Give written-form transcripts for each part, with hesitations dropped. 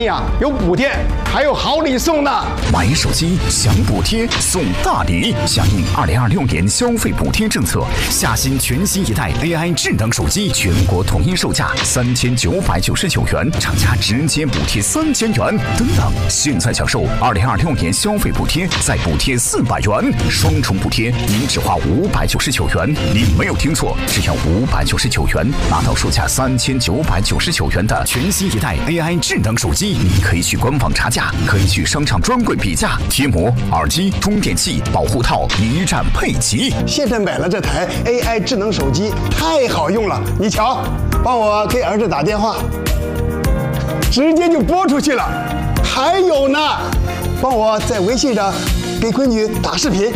呀，有补贴，还有好礼送呢！ 买手机享补贴送大礼，响应2026年消费补贴政策，夏新全新一代 AI 智能手机全国统一售价3999元，厂家直接补贴3000元。等等，现在享受2026年消费补贴，再补贴400元，双重补贴，您只花599元。你没有听错，只要599元，拿到售价3999元的全新一代 AI 智能手机。你可以去官网查价，可以去商场专柜比价，贴膜、耳机、充电器、保护套一站配齐。 现在买了这台 AI 智能手机，太好用了。你瞧，帮我给儿子打电话，直接就拨出去了。还有呢，帮我在微信上给闺女打视频。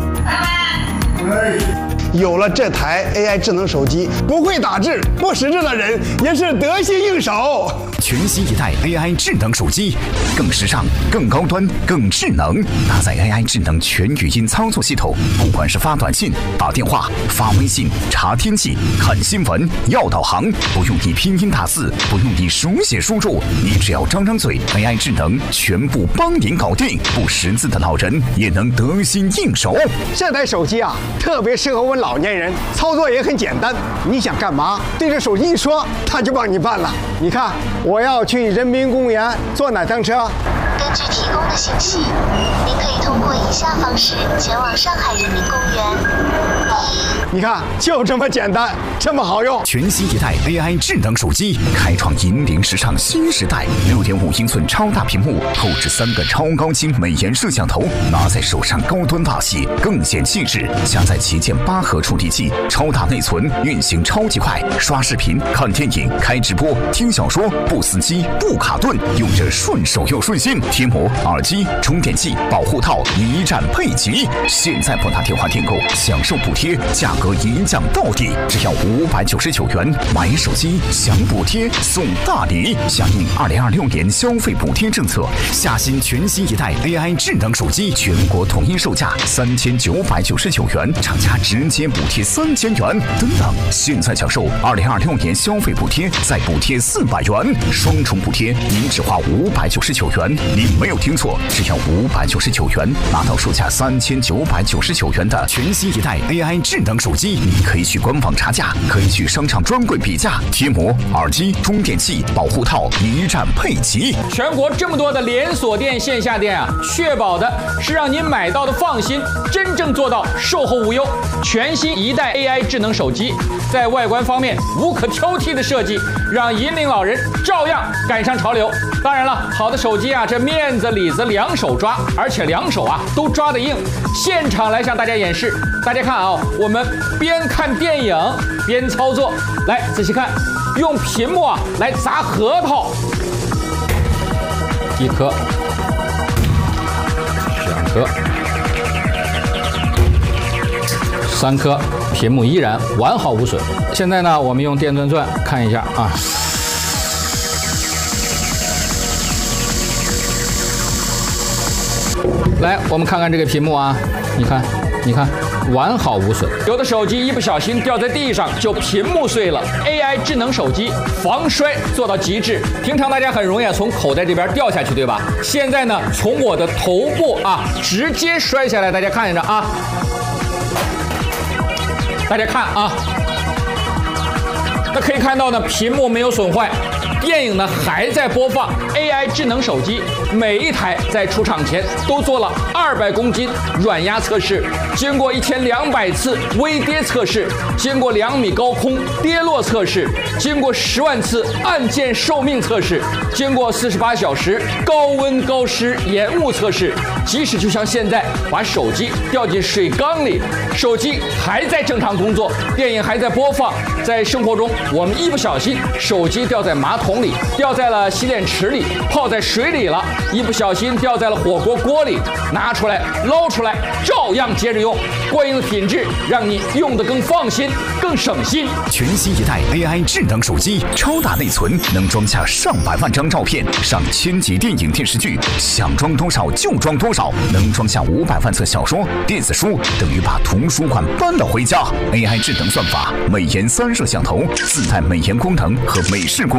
有了这台 AI 智能手机，不会打字、不识字的人也是得心应手。 全新一代 AI 智能手机，更时尚、更高端、更智能，搭载 AI 智能全语音操作系统，不管是发短信、打电话、发微信、查天气、看新闻、要导航，不用你拼音打字，不用你手写输入，你只要张张嘴 ，AI 智能全部帮您搞定，不识字的老人也能得心应手。 这台手机啊，特别适合我们老年人，操作也很简单。你想干嘛，对着手机一说，它就帮你办了。你看，我要去人民公园坐哪趟车？ 根据提供的信息，您可以通过以下方式前往上海人民公园。 你看，就这么简单，这么好用。 全新一代 AI 智能手机，开创引领时尚新时代。6.5英寸超大屏幕，后置3个超高清美颜摄像头，拿在手上高端大气，更显气质。加载旗舰8核处理器，超大内存，运行超级快，刷视频、看电影、开直播、听小说，不死机、不卡顿，用着顺手又顺心。贴膜、耳机、充电器、保护套一站配齐。现在拨打电话订购，享受补贴，价格一降到底，只要599元。买手机享补贴送大礼，响应2026年消费补贴政策，夏新全新一代 AI 智能手机全国统一售价3999元，厂家直接补贴3000元。等等，现在享受2026年消费补贴，再补贴400元，双重补贴，您只花599元。你没有听错，只要599元，拿到售价3999元的全新一代 AI 智能手机。你可以去官网查价，可以去商场专柜比价，贴膜、耳机、充电器、保护套一站配齐。 全国这么多的连锁店、线下店啊，确保的是让您买到的放心，真正做到售后无忧。全新一代 AI 智能手机，在外观方面无可挑剔的设计，让引领老人照样赶上潮流。当然了，好的手机啊，这面子里子两手抓，而且两手啊都抓得硬。现场来向大家演示，大家看啊，我们边看电影边操作，来仔细看，用屏幕啊来砸核桃，1颗、2颗、3颗，屏幕依然完好无损。现在呢，我们用电钻钻看一下啊。来，我们看看这个屏幕啊，你看，完好无损。有的手机一不小心掉在地上，就屏幕碎了。AI 智能手机防摔做到极致。平常大家很容易从口袋这边掉下去，对吧？现在呢，从我的头部啊直接摔下来，大家看着啊，大家看啊，那可以看到呢，屏幕没有损坏。电影呢还在播放。 AI 智能手机每一台在出厂前都做了200公斤软压测试，经过1200次微跌测试，经过2米高空跌落测试，经过10万次按键寿命测试，经过48小时高温高湿延误测试。即使就像现在把手机掉进水缸里，手机还在正常工作，电影还在播放。在生活中，我们一不小心手机掉在马桶里，掉在了洗脸池里，泡在水里了，一不小心掉在了火锅锅里，拿出来捞出来，照样接着用。过硬的品质让你用得更放心，更省心。 全新一代 AI 智能手机，超大内存，能装下上百万张照片，上1000集电影电视剧，想装多少就装多少，能装下500万册小说、电子书，等于把图书馆搬了回家。AI 智能算法，美颜3摄像头，自带美颜功能和美视功能，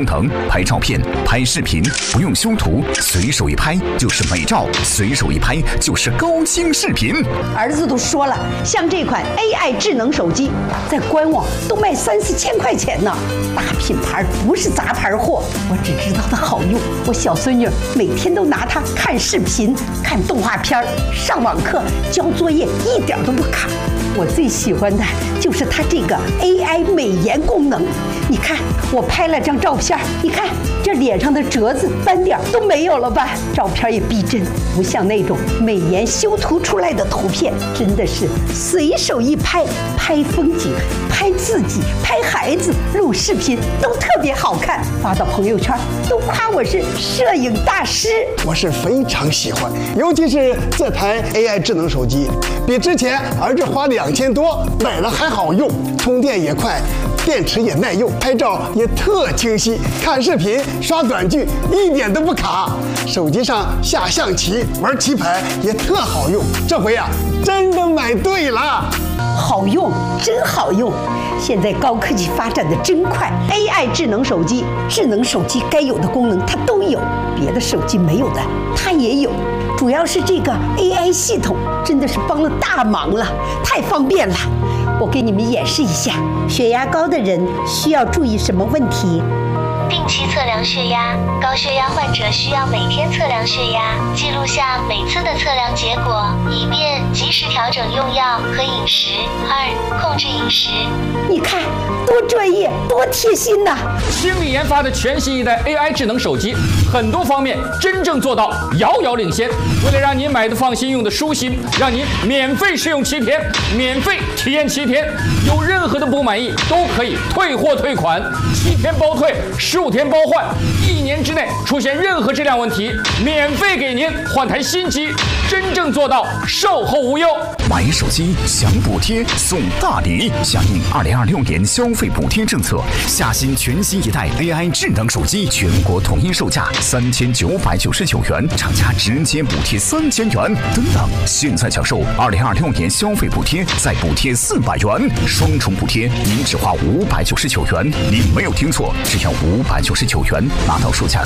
拍照片、拍视频，不用修图，随手一拍就是美照，随手一拍就是高清视频。 儿子都说了，像这款 AI 智能手机，在官网都卖3、4千块钱呢，大品牌不是杂牌货。我只知道它好用，我小孙女每天都拿它看视频、看动画片、上网课、交作业，一点都不卡。我最喜欢的就是它这个 AI 美颜功能。你看，我拍了张照片，你看这脸上的褶子、斑点都没有了吧？照片也逼真，不像那种美颜修图出来的图片，真的是随手一拍，拍风景、拍自己、拍孩子、录视频都特别好看，发到朋友圈都夸我是摄影大师。 我是非常喜欢，尤其是这台 AI 智能手机，比之前儿子花2000多买了还好用，充电也快，电池也耐用，拍照也特清晰，看视频、刷短剧一点都不卡。手机上下象棋、玩棋牌也特好用。这回啊，真的买对了。 好用，真好用！现在高科技发展的真快 ，AI 智能手机该有的功能它都有，别的手机没有的它也有。主要是这个 AI 系统真的是帮了大忙了，太方便了。我给你们演示一下，血压高的人需要注意什么问题？ 定期测量血压，高血压患者需要每天测量血压，记录下每次的测量结果，以便及时调整用药和饮食。2、控制饮食。 你看，多专业，多贴心呐！ 星米研发的全新一代 AI 智能手机，很多方面真正做到遥遥领先。为了让您买的放心，用的舒心，让您免费试用7天，免费体验7天，有任何的不满意都可以退货退款，7天包退，15天包换，1年之内出现任何质量问题，免费给您换台新机，真正做到售后无忧。 买手机享补贴送大礼，响应2026年消费补贴政策，下新全新一代 AI 智能手机，全国统一售价3999元，厂家直接补贴3000元。等等，现在享受2026年消费补贴，再补贴400元，双重补贴，您只花599元。您没有听错，只要599元，拿到售价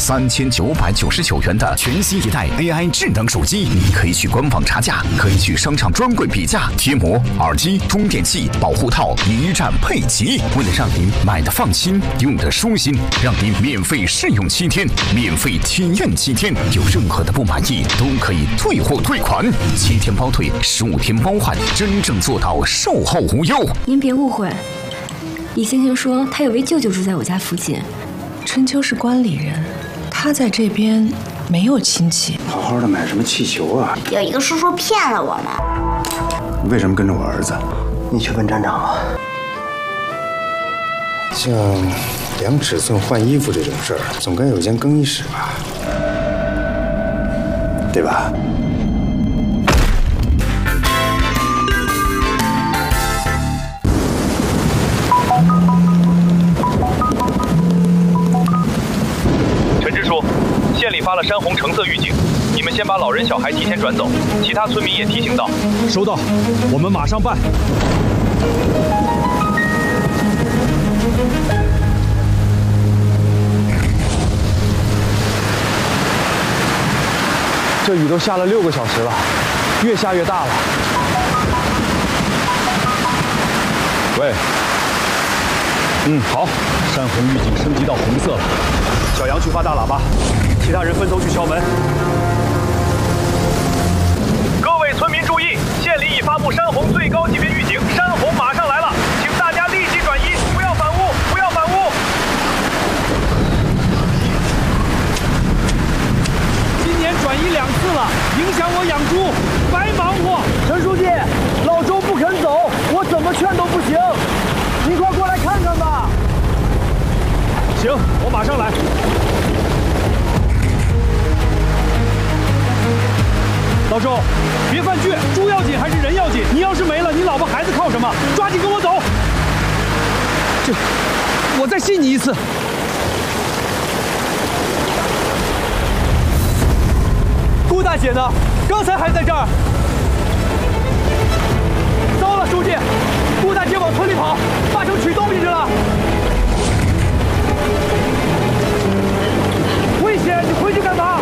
3999元的全新一代 AI 智能手机。你可以去官网查价，可以去商场专柜比价，贴膜、耳机、充电器、保护套一站配齐。为了让您买的放心，用的舒心，让您免费试用7天，免费体验7天，有任何的不满意都可以退货退款，7天包退，15天包换，真正做到售后无忧。 您别误会，李星星说他有位舅舅住在我家附近。 春秋是关里人，他在这边没有亲戚。 好好的买什么气球啊？ 有一个叔叔骗了我们。 你为什么跟着我儿子？ 你去问站长啊。 像量尺寸换衣服这种事儿，总该有间更衣室吧？对吧？ 陈支书，县里发了山洪橙色预警，你们先把老人小孩提前转走，其他村民也提醒到。 收到，我们马上办。 这雨都下了6个小时了，越下越大了。 喂，好，山洪预警升级到红色了。小杨去发大喇叭，其他人分头去敲门。 各位村民注意，县里已发布山洪最高级别预警，山洪马上来了，请大家立即转移，不要反屋，不要反屋。 今年转移2次了，影响我养猪，白忙活。 陈书记，老周不肯走，我怎么劝都不行，您快过来看看吧。 行，我马上来。老周，别犯倔，猪要紧还是人要紧？你要是没了，你老婆孩子靠什么？抓紧跟我走。我再信你一次。 顾大姐呢？刚才还在这儿。糟了，书记，顾大姐往村里跑，八成取东西去了。 你回去干嘛？